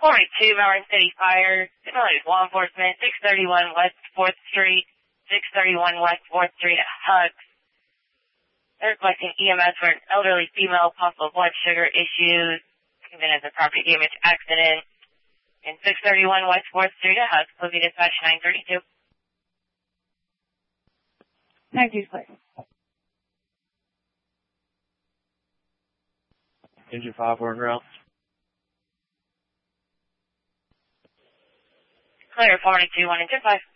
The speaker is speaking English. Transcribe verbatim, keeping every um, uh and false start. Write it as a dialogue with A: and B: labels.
A: forty-two, Mountain City Fire. Good law enforcement, six thirty-one West fourth Street, six thirty-one West fourth Street at Hugs. They're requesting E M S for an elderly female, possible blood sugar issues, committed a property damage accident. In six thirty-one West fourth Street at Hugs, will be dispatch nine thirty-two.
B: Thank you, please.
C: Engine five, wherever else.
A: Clear forty-two, one engine five.